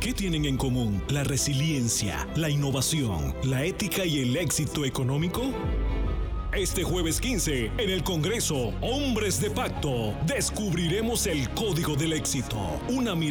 ¿Qué tienen en común la resiliencia, la innovación, la ética y el éxito económico? Este jueves 15, en el Congreso Hombres de Pacto, descubriremos el código del éxito. Una mirada